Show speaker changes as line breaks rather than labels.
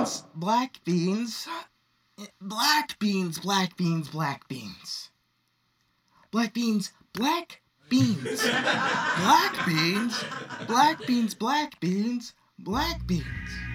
beans, black beans. Black beans, black beans, black beans. Black beans, black beans. Black beans, black beans, black beans, black beans.